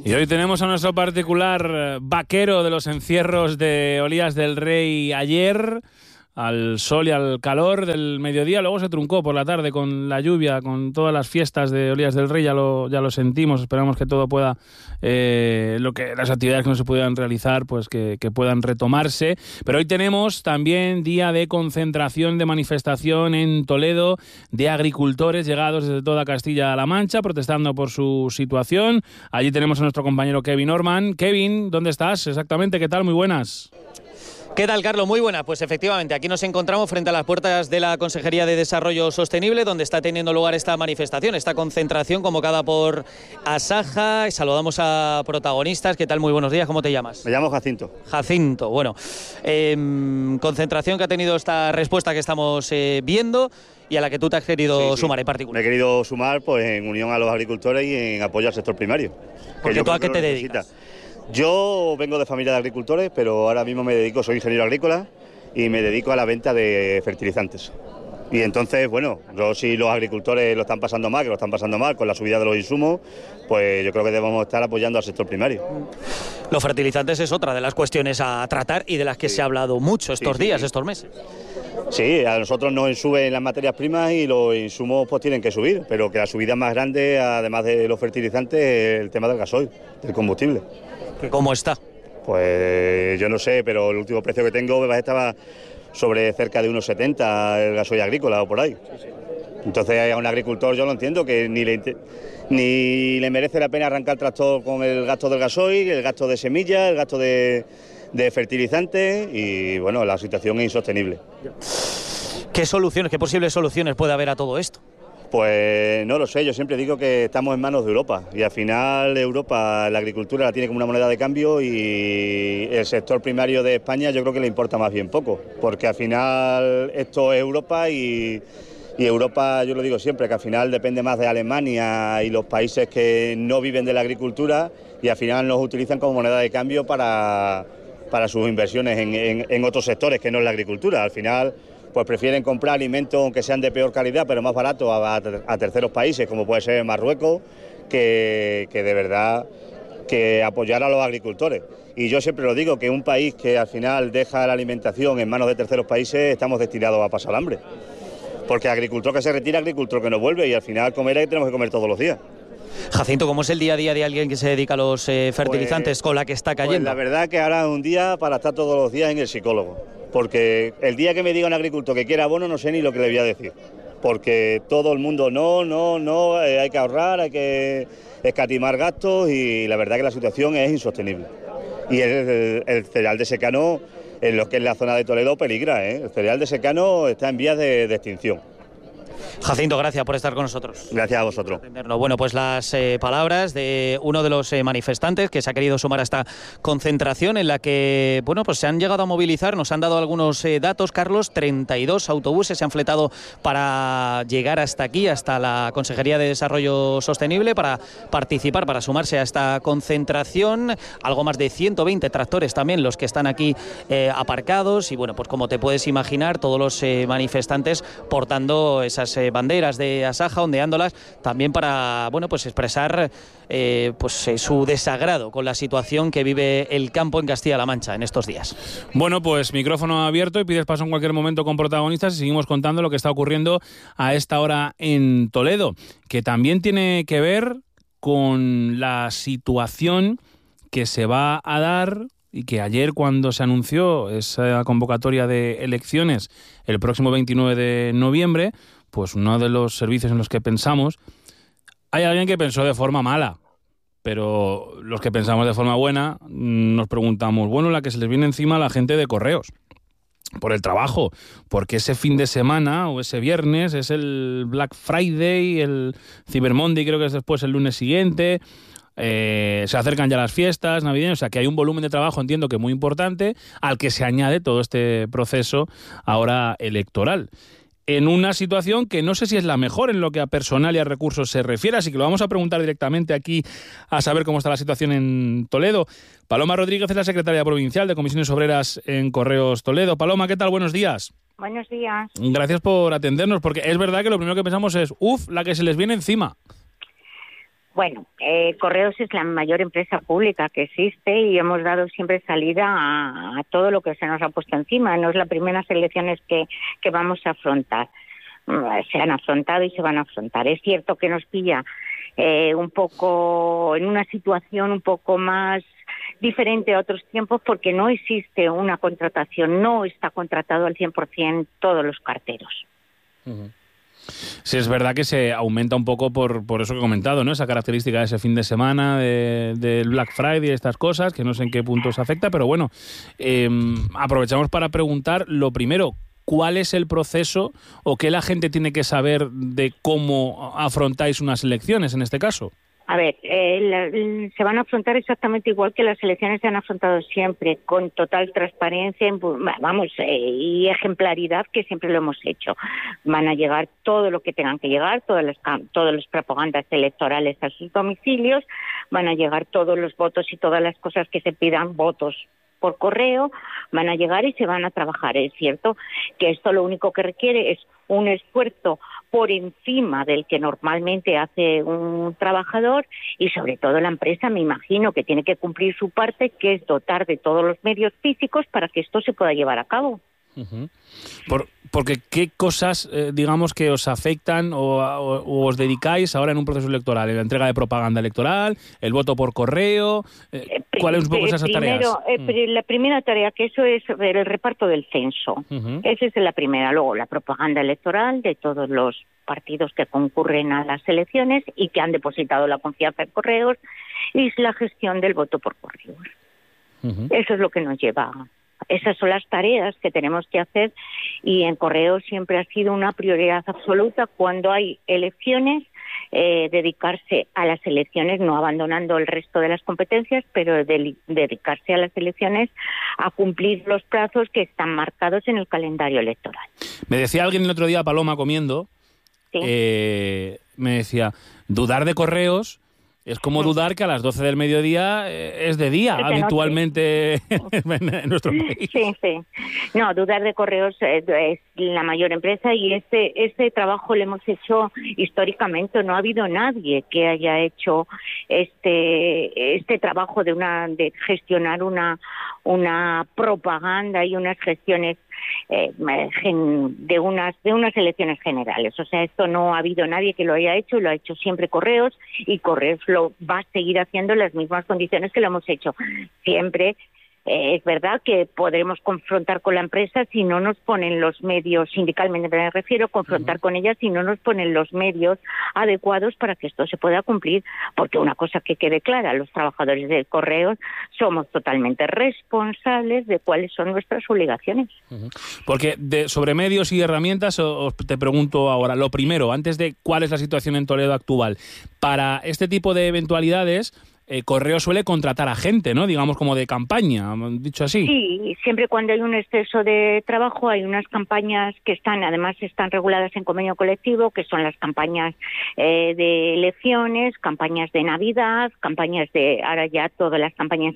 Y hoy tenemos a nuestro particular vaquero de los encierros de Olías del Rey ayer, al sol y al calor del mediodía. Luego se truncó por la tarde con la lluvia, con todas las fiestas de Olías del Rey, ya lo sentimos. Esperamos que todo pueda, las actividades que no se pudieran realizar, pues que puedan retomarse. Pero hoy tenemos también día de concentración, de manifestación en Toledo, de agricultores llegados desde toda Castilla-La Mancha, protestando por su situación. Allí tenemos a nuestro compañero Kevin Orman. Kevin, ¿dónde estás exactamente? ¿Qué tal? Muy buenas. ¿Qué tal, Carlos? Muy buena. Pues efectivamente, aquí nos encontramos frente a las puertas de la Consejería de Desarrollo Sostenible, donde está teniendo lugar esta manifestación, esta concentración convocada por Asaja. Saludamos a protagonistas. ¿Qué tal? Muy buenos días. ¿Cómo te llamas? Me llamo Jacinto. Jacinto, bueno. Concentración que ha tenido esta respuesta que estamos viendo y a la que tú te has querido sumar en particular. Me he querido sumar pues en unión a los agricultores y en apoyo al sector primario. Porque tú, ¿a qué te dedicas? Yo vengo de familia de agricultores, pero ahora mismo soy ingeniero agrícola y me dedico a la venta de fertilizantes. Y entonces, bueno, si los agricultores lo están pasando mal, con la subida de los insumos, pues yo creo que debemos estar apoyando al sector primario. Los fertilizantes es otra de las cuestiones a tratar y de las que se ha hablado mucho estos días, estos meses. Sí, a nosotros nos suben las materias primas y los insumos pues tienen que subir, pero que la subida más grande, además de los fertilizantes, es el tema del gasoil, del combustible. ¿Cómo está? Pues yo no sé, pero el último precio que tengo estaba sobre cerca de unos 70 el gasoil agrícola o por ahí. Entonces a un agricultor yo lo entiendo que ni le merece la pena arrancar el tractor con el gasto del gasoil, el gasto de semillas, el gasto de fertilizantes y bueno, la situación es insostenible. ¿Qué posibles soluciones puede haber a todo esto? Pues no lo sé, yo siempre digo que estamos en manos de Europa y al final Europa la agricultura la tiene como una moneda de cambio y el sector primario de España yo creo que le importa más bien poco, porque al final esto es Europa y Europa, yo lo digo siempre, que al final depende más de Alemania y los países que no viven de la agricultura y al final nos utilizan como moneda de cambio para sus inversiones en otros sectores que no es la agricultura. Al final pues prefieren comprar alimentos aunque sean de peor calidad pero más baratos a terceros países como puede ser Marruecos que de verdad que apoyar a los agricultores. Y yo siempre lo digo, que un país que al final deja la alimentación en manos de terceros países estamos destinados a pasar hambre, porque agricultor que se retira, agricultor que no vuelve y al final tenemos que comer todos los días. Jacinto, ¿cómo es el día a día de alguien que se dedica a los fertilizantes con la que está cayendo? Pues la verdad que ahora es un día para estar todos los días en el psicólogo, porque el día que me diga un agricultor que quiera abono no sé ni lo que le voy a decir, porque todo el mundo no, hay que ahorrar, hay que escatimar gastos y la verdad que la situación es insostenible. Y el cereal de secano, en lo que es la zona de Toledo, peligra, el cereal de secano está en vías de extinción. Jacinto, gracias por estar con nosotros. Gracias a vosotros. Bueno, pues las palabras de uno de los manifestantes que se ha querido sumar a esta concentración en la que, bueno, pues se han llegado a movilizar, nos han dado algunos datos, Carlos, 32 autobuses se han fletado para llegar hasta aquí, hasta la Consejería de Desarrollo Sostenible, para participar, para sumarse a esta concentración, algo más de 120 tractores también los que están aquí aparcados y, bueno, pues como te puedes imaginar, todos los manifestantes portando esas banderas de Asaja, ondeándolas también para, bueno, pues expresar su desagrado con la situación que vive el campo en Castilla-La Mancha en estos días. Bueno, pues micrófono abierto y pides paso en cualquier momento con protagonistas y seguimos contando lo que está ocurriendo a esta hora en Toledo, que también tiene que ver con la situación que se va a dar y que ayer, cuando se anunció esa convocatoria de elecciones el próximo 29 de noviembre, pues uno de los servicios en los que pensamos, hay alguien que pensó de forma mala, pero los que pensamos de forma buena nos preguntamos, bueno, la que se les viene encima a la gente de Correos por el trabajo, porque ese fin de semana o ese viernes es el Black Friday, el Cyber Monday, creo que es después el lunes siguiente. Se acercan ya las fiestas navideñas, o sea que hay un volumen de trabajo, entiendo que muy importante, al que se añade todo este proceso ahora electoral. En una situación que no sé si es la mejor en lo que a personal y a recursos se refiere, así que lo vamos a preguntar directamente aquí a saber cómo está la situación en Toledo. Paloma Rodríguez es la secretaria provincial de Comisiones Obreras en Correos Toledo. Paloma, ¿qué tal? Buenos días. Buenos días. Gracias por atendernos, porque es verdad que lo primero que pensamos es, la que se les viene encima. Bueno, Correos es la mayor empresa pública que existe y hemos dado siempre salida a todo lo que se nos ha puesto encima. No es las primeras elecciones que vamos a afrontar. Se han afrontado y se van a afrontar. Es cierto que nos pilla un poco en una situación un poco más diferente a otros tiempos porque no existe una contratación, no está contratado al 100% todos los carteros. Uh-huh. Sí, es verdad que se aumenta un poco por eso que he comentado, ¿no? Esa característica de ese fin de semana, del Black Friday, estas cosas, que no sé en qué punto se afecta, pero bueno, aprovechamos para preguntar lo primero, ¿cuál es el proceso o qué la gente tiene que saber de cómo afrontáis unas elecciones en este caso? A ver, se van a afrontar exactamente igual que las elecciones se han afrontado siempre, con total transparencia, y ejemplaridad, que siempre lo hemos hecho. Van a llegar todo lo que tengan que llegar, todas las propagandas electorales a sus domicilios, van a llegar todos los votos y todas las cosas que se pidan, votos por correo, van a llegar y se van a trabajar. Es cierto que esto lo único que requiere es un esfuerzo por encima del que normalmente hace un trabajador y sobre todo la empresa, me imagino que tiene que cumplir su parte, que es dotar de todos los medios físicos para que esto se pueda llevar a cabo. Uh-huh. Porque ¿qué cosas, digamos, que os afectan o os dedicáis ahora en un proceso electoral? ¿La entrega de propaganda electoral? ¿El voto por correo? ¿Cuáles son un poco esas tareas? La primera tarea, que eso es el reparto del censo. Uh-huh. Esa es la primera. Luego, la propaganda electoral de todos los partidos que concurren a las elecciones y que han depositado la confianza en correos, y la gestión del voto por correos. Uh-huh. Eso es lo que nos lleva. Esas son las tareas que tenemos que hacer y en Correos siempre ha sido una prioridad absoluta cuando hay elecciones, dedicarse a las elecciones, no abandonando el resto de las competencias, pero dedicarse a las elecciones a cumplir los plazos que están marcados en el calendario electoral. Me decía alguien el otro día, Paloma, comiendo, ¿sí? Me decía, dudar de Correos es como dudar que a las 12 del mediodía es de día, habitualmente en nuestro país. Sí. No, dudar de Correos es la mayor empresa y este trabajo lo hemos hecho históricamente. No ha habido nadie que haya hecho este trabajo de gestionar una propaganda y unas gestiones de unas elecciones generales. O sea, esto no ha habido nadie que lo haya hecho, y lo ha hecho siempre Correos, y Correos lo va a seguir haciendo en las mismas condiciones que lo hemos hecho siempre. Es verdad que podremos confrontar con la empresa si no nos ponen los medios, sindicalmente me refiero, confrontar con ella si no nos ponen los medios adecuados para que esto se pueda cumplir, porque una cosa que quede clara, los trabajadores de Correos somos totalmente responsables de cuáles son nuestras obligaciones. Porque sobre medios y herramientas te pregunto ahora, lo primero, antes de cuál es la situación en Toledo actual, para este tipo de eventualidades, Correo suele contratar a gente, ¿no? Digamos como de campaña, dicho así. Sí, siempre cuando hay un exceso de trabajo hay unas campañas que además están reguladas en convenio colectivo, que son las campañas de elecciones, campañas de Navidad, campañas ahora ya todas las campañas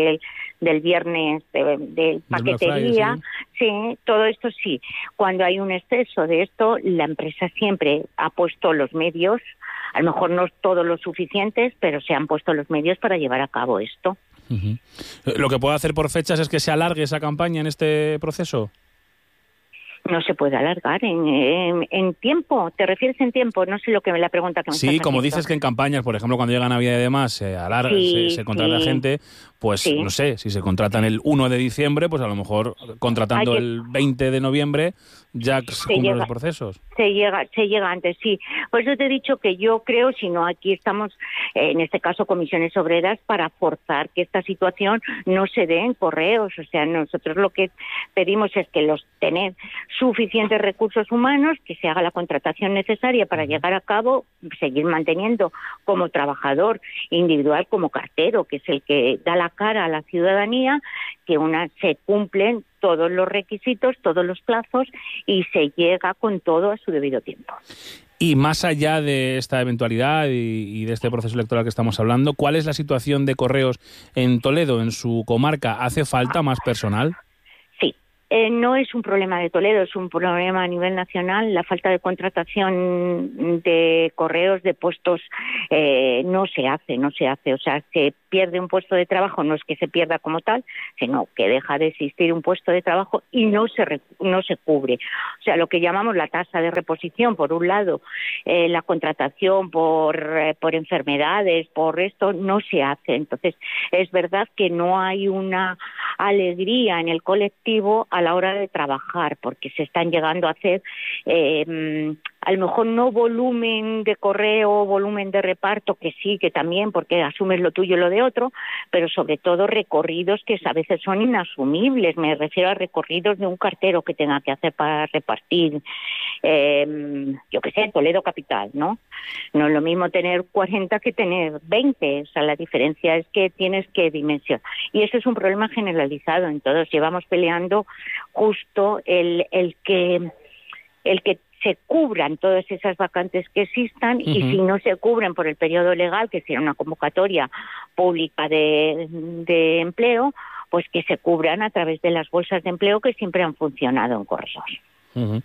del viernes de paquetería, Friday, sí, todo esto sí. Cuando hay un exceso de esto, la empresa siempre ha puesto los medios, a lo mejor no todos los suficientes, pero se han puesto los medios para llevar a cabo esto. Uh-huh. ¿Lo que puedo hacer por fechas es que se alargue esa campaña en este proceso? No se puede alargar en tiempo. ¿Te refieres en tiempo? No sé la pregunta que me estás haciendo. Sí, como dices que en campañas, por ejemplo, cuando llega Navidad y demás, se alarga, se contrata gente, pues no sé, si se contratan el 1 de diciembre, pues a lo mejor contratando el 20 de noviembre ya se cumplen los procesos. Se llega antes, sí. Por eso te he dicho que yo creo, si no, aquí estamos, en este caso, comisiones obreras, para forzar que esta situación no se dé en Correos. O sea, nosotros lo que pedimos es que tener suficientes recursos humanos, que se haga la contratación necesaria para llegar a cabo, seguir manteniendo como trabajador individual, como cartero, que es el que da la cara a la ciudadanía, que se cumplen todos los requisitos, todos los plazos y se llega con todo a su debido tiempo. Y más allá de esta eventualidad y de este proceso electoral que estamos hablando, ¿cuál es la situación de Correos en Toledo, en su comarca? ¿Hace falta más personal? No es un problema de Toledo, es un problema a nivel nacional. La falta de contratación de correos, de puestos, no se hace. O sea, se pierde un puesto de trabajo, no es que se pierda como tal, sino que deja de existir un puesto de trabajo y no se cubre. O sea, lo que llamamos la tasa de reposición, por un lado, la contratación por enfermedades, por esto, no se hace. Entonces, es verdad que no hay una alegría en el colectivo a la hora de trabajar, porque se están llegando a hacer a lo mejor no volumen de correo, volumen de reparto, que sí, que también, porque asumes lo tuyo y lo de otro, pero sobre todo recorridos que a veces son inasumibles. Me refiero a recorridos de un cartero que tenga que hacer para repartir, yo qué sé, Toledo capital, ¿no? No es lo mismo tener 40 que tener 20, o sea, la diferencia es que tienes que dimensionar. Y eso es un problema generalizado en todos. Llevamos peleando justo el que se cubran todas esas vacantes que existan, y si no se cubren por el periodo legal, que sea una convocatoria pública de empleo, pues que se cubran a través de las bolsas de empleo que siempre han funcionado en Correos.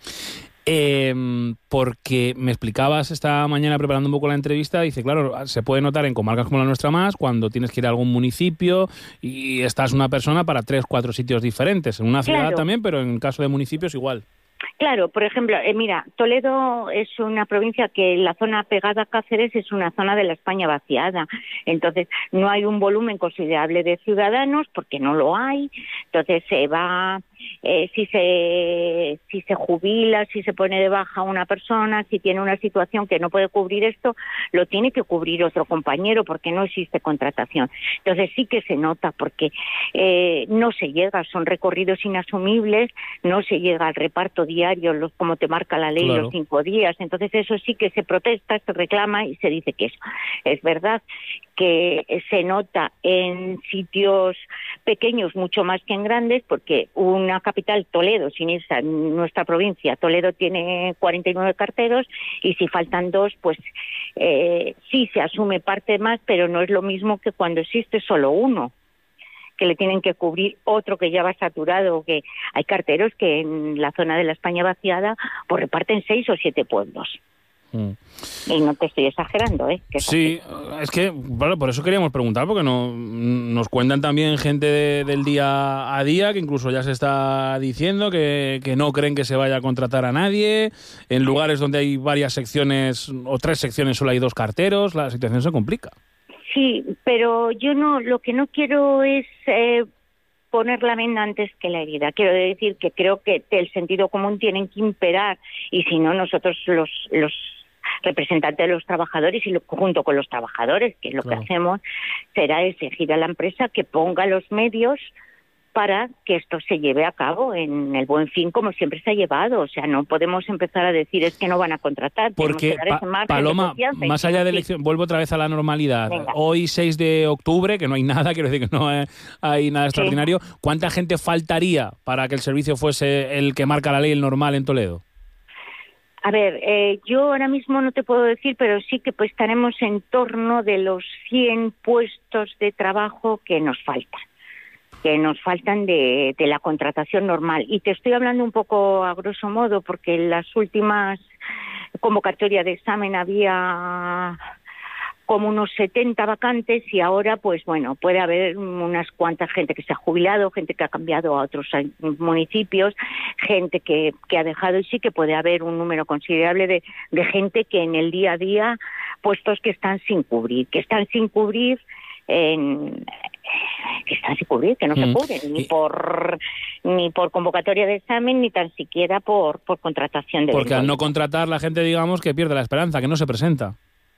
Porque me explicabas esta mañana preparando un poco la entrevista, dice, claro, se puede notar en comarcas como la nuestra más, cuando tienes que ir a algún municipio y estás una persona para 3-4 sitios diferentes, en una ciudad también, pero en caso de municipios igual. Claro, por ejemplo, mira, Toledo es una provincia que la zona pegada a Cáceres es una zona de la España vaciada. Entonces, no hay un volumen considerable de ciudadanos, porque no lo hay. Entonces, se va, si se jubila, si se pone de baja una persona, si tiene una situación que no puede cubrir esto, lo tiene que cubrir otro compañero, porque no existe contratación. Entonces, sí que se nota, porque no se llega, son recorridos inasumibles, no se llega al reparto diario, como te marca la ley, claro, los 5 días. Entonces eso sí que se protesta, se reclama y se dice que eso. Es verdad que se nota en sitios pequeños mucho más que en grandes, porque una capital, Toledo, sin irse a nuestra provincia, Toledo tiene 49 carteros, y si faltan 2, pues sí se asume parte más, pero no es lo mismo que cuando existe solo uno, que le tienen que cubrir otro que ya va saturado, que hay carteros que en la zona de la España vaciada pues reparten 6 o 7 pueblos. Y no te estoy exagerando, ¿eh? Que sí, es que, bueno, por eso queríamos preguntar, porque nos cuentan también gente del día a día, que incluso ya se está diciendo que no creen que se vaya a contratar a nadie. En lugares donde hay varias secciones, o 3 secciones, solo hay 2 carteros, la situación se complica. Sí, pero yo lo que no quiero es poner la venda antes que la herida. Quiero decir que creo que el sentido común tiene que imperar, y si no, nosotros los representantes de los trabajadores, y junto con los trabajadores, que es lo que hacemos, será exigir a la empresa que ponga los medios para que esto se lleve a cabo en el buen fin, como siempre se ha llevado. O sea, no podemos empezar a decir es que no van a contratar. Porque, Paloma, más allá de elección, vuelvo otra vez a la normalidad. Venga. Hoy, 6 de octubre, que no hay nada, quiero decir que no hay nada extraordinario, ¿cuánta gente faltaría para que el servicio fuese el que marca la ley, el normal en Toledo? A ver, yo ahora mismo no te puedo decir, pero sí que pues estaremos en torno de los 100 puestos de trabajo que nos faltan de la contratación normal. Y te estoy hablando un poco a grosso modo, porque en las últimas convocatorias de examen había como unos 70 vacantes, y ahora pues bueno, puede haber unas cuantas gente que se ha jubilado, gente que ha cambiado a otros municipios, gente que ha dejado, y sí que puede haber un número considerable de gente que en el día a día, puestos que están sin cubrir, que no se cubren ni por convocatoria de examen, ni tan siquiera por contratación de porque al no contratar, la gente, digamos, que pierde la esperanza, que no se presenta.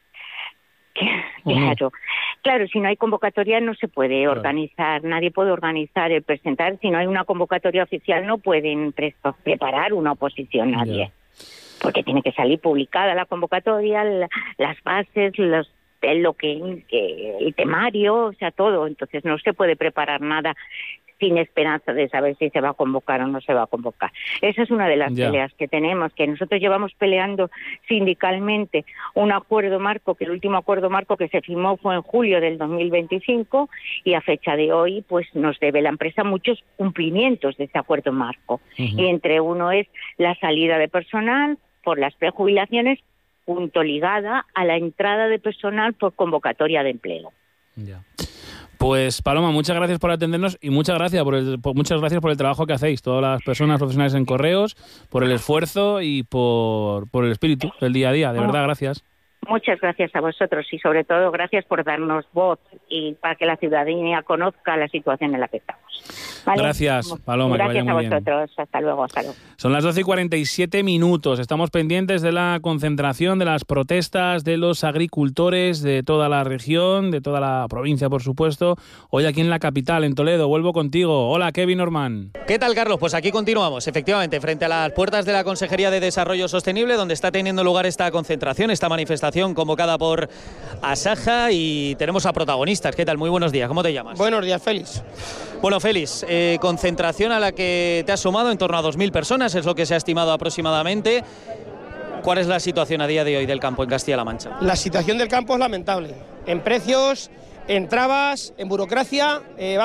Claro, si no hay convocatoria no se puede organizar, nadie puede organizar el presentar. Si no hay una convocatoria oficial no pueden preparar una oposición nadie, porque tiene que salir publicada la convocatoria, las bases, el temario, o sea, todo. Entonces no se puede preparar nada sin esperanza de saber si se va a convocar o no se va a convocar. Esa es una de las peleas que tenemos, que nosotros llevamos peleando sindicalmente un acuerdo marco, que el último acuerdo marco que se firmó fue en julio del 2025 y a fecha de hoy pues nos debe la empresa muchos cumplimientos de ese acuerdo marco. Y entre uno es la salida de personal por las prejubilaciones, punto ligada a la entrada de personal por convocatoria de empleo. Ya. Pues Paloma, muchas gracias por atendernos y muchas gracias por el trabajo que hacéis, todas las personas profesionales en Correos, por el esfuerzo y por el espíritu del día a día. De verdad, gracias. Muchas gracias a vosotros y sobre todo gracias por darnos voz y para que la ciudadanía conozca la situación en la que estamos. ¿Vale? Gracias, Paloma. Gracias que vaya muy a vosotros. Bien. Hasta luego. Son las 12:47. Estamos pendientes de la concentración, de las protestas de los agricultores de toda la región, de toda la provincia, por supuesto. Hoy aquí en la capital, en Toledo. Vuelvo contigo. Hola, Kevin Orman. ¿Qué tal, Carlos? Pues aquí continuamos, efectivamente, frente a las puertas de la Consejería de Desarrollo Sostenible, donde está teniendo lugar esta concentración, esta manifestación convocada por Asaja, y tenemos a protagonistas. ¿Qué tal? Muy buenos días. ¿Cómo te llamas? Buenos días, Félix. Bueno, Félix, concentración a la que te has sumado en torno a 2.000 personas, es lo que se ha estimado aproximadamente. ¿Cuál es la situación a día de hoy del campo en Castilla-La Mancha? La situación del campo es lamentable. En precios, en trabas, en burocracia.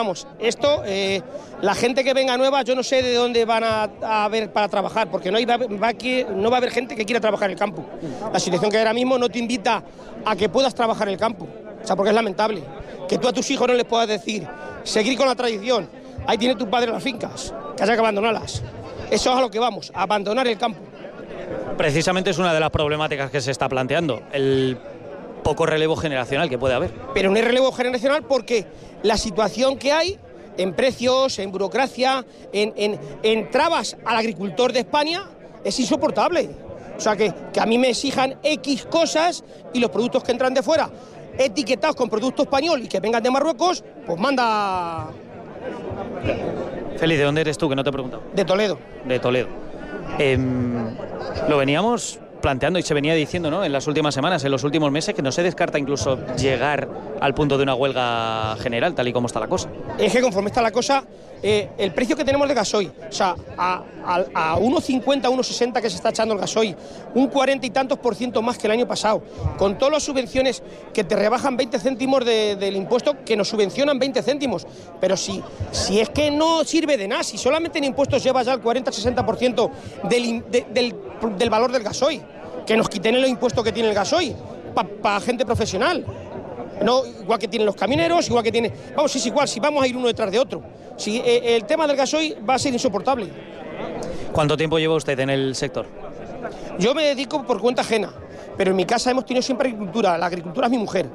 La gente que venga nueva, yo no sé de dónde van a ver para trabajar, porque no va a haber gente que quiera trabajar en el campo. La situación que hay ahora mismo no te invita a que puedas trabajar en el campo. O sea, porque es lamentable. Que tú a tus hijos no les puedas decir, seguir con la tradición. Ahí tiene tu padre las fincas, que haya que abandonarlas. Eso es a lo que vamos, a abandonar el campo. Precisamente es una de las problemáticas que se está planteando, el poco relevo generacional que puede haber. Pero no hay relevo generacional porque la situación que hay en precios, en burocracia, en trabas al agricultor de España es insoportable. O sea, que a mí me exijan X cosas y los productos que entran de fuera, etiquetados con producto español y que vengan de Marruecos, pues manda... Félix, ¿de dónde eres tú, que no te he preguntado? De Toledo. De Toledo. Lo veníamos planteando y se venía diciendo, ¿no?, en las últimas semanas, en los últimos meses, que no se descarta incluso llegar al punto de una huelga general, tal y como está la cosa. Es que conforme está la cosa, el precio que tenemos de gasoil, o sea, a 1,50, 1,60 que se está echando el gasoil, un 40 y tantos % más que el año pasado, con todas las subvenciones que te rebajan 20 céntimos del impuesto, que nos subvencionan 20 céntimos, pero si es que no sirve de nada, si solamente en impuestos lleva ya el 40-60% del valor del gasoil, que nos quiten los impuestos que tiene el gasoil para gente profesional. No, igual que tienen los camioneros, igual que tiene... Vamos, es igual, si vamos a ir uno detrás de otro. Si el tema del gasoil va a ser insoportable. ¿Cuánto tiempo lleva usted en el sector? Yo me dedico por cuenta ajena, pero en mi casa hemos tenido siempre agricultura. La agricultura es mi mujer.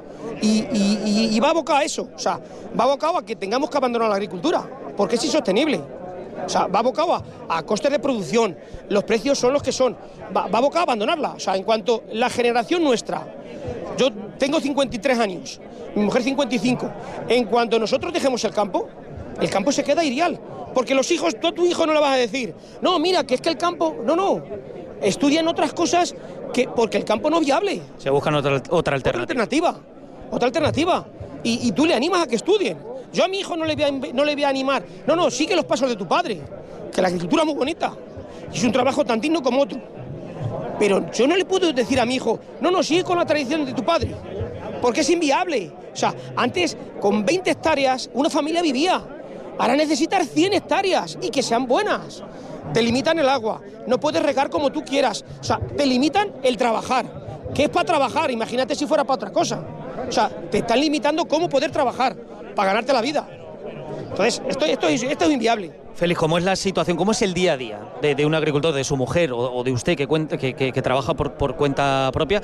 Y va abocado a eso. O sea, va abocado a que tengamos que abandonar la agricultura, porque es insostenible. O sea, va abocado a costes de producción, los precios son los que son, va abocado a abandonarla. O sea, en cuanto la generación nuestra, yo tengo 53 años, mi mujer 55, en cuanto nosotros dejemos el campo se queda irial, porque los hijos, tú a tu hijo no le vas a decir, no, mira, que es que el campo, no, estudian otras cosas porque el campo no es viable. Se buscan otra alternativa. Otra alternativa. Y tú le animas a que estudien. Yo a mi hijo no le voy a animar. No, sigue los pasos de tu padre. Que la agricultura es muy bonita. Y es un trabajo tan digno como otro. Pero yo no le puedo decir a mi hijo, no, sigue con la tradición de tu padre. Porque es inviable. O sea, antes con 20 hectáreas una familia vivía. Ahora necesitas 100 hectáreas y que sean buenas. Te limitan el agua. No puedes regar como tú quieras. O sea, te limitan el trabajar. ¿Qué es para trabajar? Imagínate si fuera para otra cosa. O sea, te están limitando cómo poder trabajar para ganarte la vida. Entonces, esto es inviable. Félix, ¿cómo es la situación, cómo es el día a día de un agricultor, de su mujer o de usted que trabaja por cuenta propia?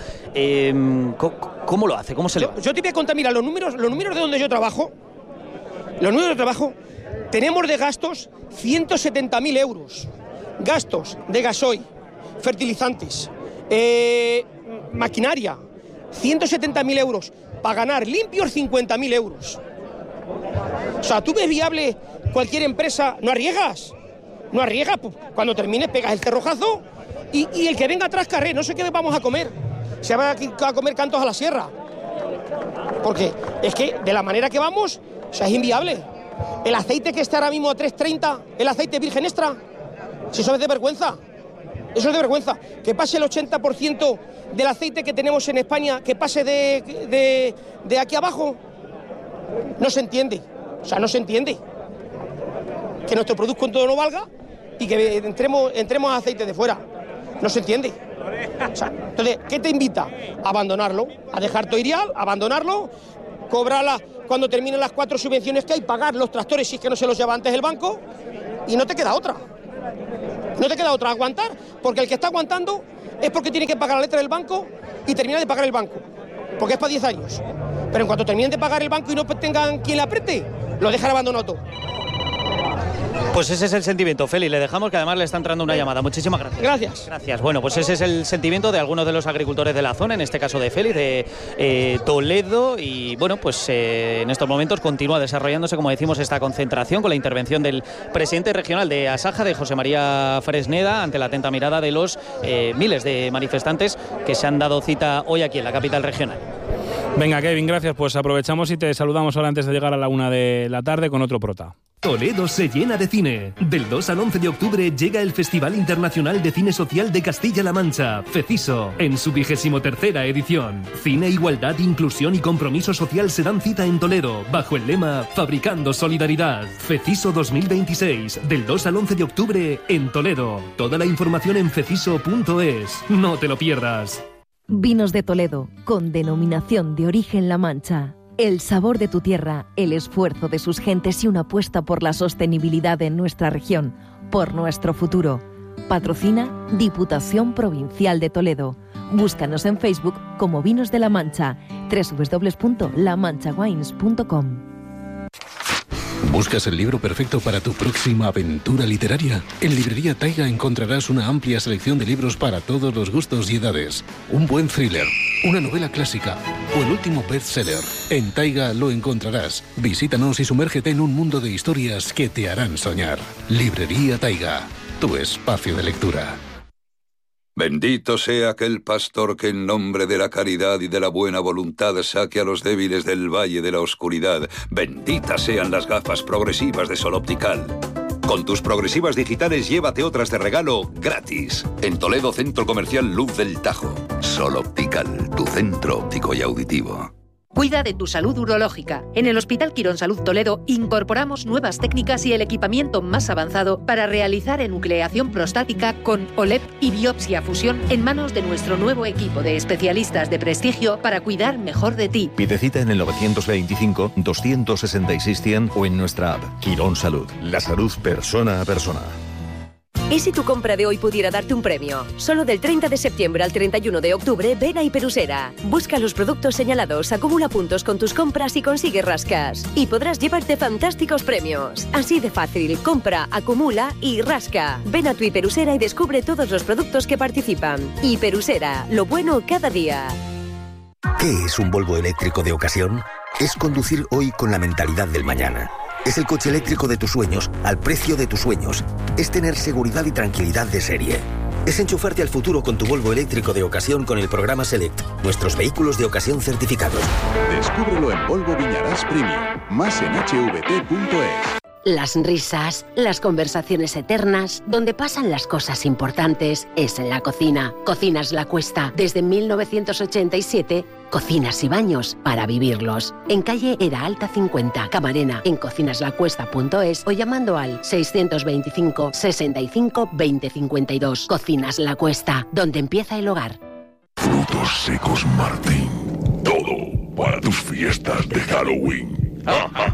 ¿Cómo lo hace? ¿Cómo se le va? Yo te voy a contar, mira, los números de donde yo trabajo, tenemos de gastos 170.000 euros. Gastos de gasoil, fertilizantes, maquinaria, 170.000 euros. Para ganar limpios 50.000 euros. O sea, ¿tú ves viable cualquier empresa? ¿No arriesgas? Pues cuando termines pegas el cerrojazo y el que venga atrás carré. No sé qué vamos a comer. Se va a comer cantos a la sierra. Porque es que de la manera que vamos, o sea, es inviable. El aceite que está ahora mismo a 3,30, el aceite virgen extra, si eso es de vergüenza. Eso es de vergüenza. Que pase el 80% del aceite que tenemos en España, que pase de aquí abajo, no se entiende. O sea, no se entiende. Que nuestro producto en todo no valga y que entremos a aceite de fuera. No se entiende. O sea, entonces, ¿qué te invita? A abandonarlo, a dejar todo irial, abandonarlo, cobrarla cuando terminen las 4 subvenciones que hay, pagar los tractores si es que no se los lleva antes el banco, y no te queda otra. No te queda otra, aguantar, porque el que está aguantando es porque tiene que pagar la letra del banco y terminar de pagar el banco, porque es para 10 años. Pero en cuanto terminen de pagar el banco y no tengan quien le apriete, lo dejan abandonado todo. Pues ese es el sentimiento, Félix. Le dejamos, que además le está entrando una llamada. Muchísimas gracias. Gracias. Gracias. Bueno, pues ese es el sentimiento de algunos de los agricultores de la zona, en este caso de Félix, de Toledo. Y bueno, pues en estos momentos continúa desarrollándose, como decimos, esta concentración con la intervención del presidente regional de Asaja, de José María Fresneda, ante la atenta mirada de los miles de manifestantes que se han dado cita hoy aquí en la capital regional. Venga, Kevin, gracias. Pues aprovechamos y te saludamos ahora antes de llegar a la 1 de la tarde con otro prota. Toledo se llena de cine. Del 2 al 11 de octubre llega el Festival Internacional de Cine Social de Castilla-La Mancha, FECISO, en su 23ª edición. Cine, igualdad, inclusión y compromiso social se dan cita en Toledo, bajo el lema Fabricando Solidaridad. FECISO 2026, del 2 al 11 de octubre en Toledo. Toda la información en feciso.es. No te lo pierdas. Vinos de Toledo, con denominación de origen La Mancha. El sabor de tu tierra, el esfuerzo de sus gentes y una apuesta por la sostenibilidad en nuestra región, por nuestro futuro. Patrocina Diputación Provincial de Toledo. Búscanos en Facebook como Vinos de La Mancha, www.lamanchawines.com. ¿Buscas el libro perfecto para tu próxima aventura literaria? En Librería Taiga encontrarás una amplia selección de libros para todos los gustos y edades. Un buen thriller, una novela clásica o el último bestseller. En Taiga lo encontrarás. Visítanos y sumérgete en un mundo de historias que te harán soñar. Librería Taiga, tu espacio de lectura. Bendito sea aquel pastor que en nombre de la caridad y de la buena voluntad saque a los débiles del valle de la oscuridad. Benditas sean las gafas progresivas de Sol Optical. Con tus progresivas digitales llévate otras de regalo gratis. En Toledo, Centro Comercial Luz del Tajo. Sol Optical, tu centro óptico y auditivo. Cuida de tu salud urológica. En el Hospital Quirón Salud Toledo incorporamos nuevas técnicas y el equipamiento más avanzado para realizar enucleación prostática con OLEP y biopsia fusión en manos de nuestro nuevo equipo de especialistas de prestigio para cuidar mejor de ti. Pide cita en el 925-266-100 o en nuestra app. Quirón Salud. La salud persona a persona. ¿Y si tu compra de hoy pudiera darte un premio? Solo del 30 de septiembre al 31 de octubre, ven a Hiperusera. Busca los productos señalados, acumula puntos con tus compras y consigue rascas. Y podrás llevarte fantásticos premios. Así de fácil, compra, acumula y rasca. Ven a tu Hiperusera y descubre todos los productos que participan. Hiperusera, lo bueno cada día. ¿Qué es un Volvo eléctrico de ocasión? Es conducir hoy con la mentalidad del mañana. Es el coche eléctrico de tus sueños, al precio de tus sueños. Es tener seguridad y tranquilidad de serie. Es enchufarte al futuro con tu Volvo eléctrico de ocasión con el programa Select, nuestros vehículos de ocasión certificados. Descúbrelo en Volvo Viñarás Premium, más en hvt.es. Las risas, las conversaciones eternas, donde pasan las cosas importantes, es en la cocina. Cocinas La Cuesta, desde 1987, cocinas y baños para vivirlos. En calle Era Alta 50, Camarena, en cocinaslacuesta.es o llamando al 625 65 20 52. Cocinas La Cuesta, donde empieza el hogar. Frutos secos Martín. Todo para tus fiestas de Halloween.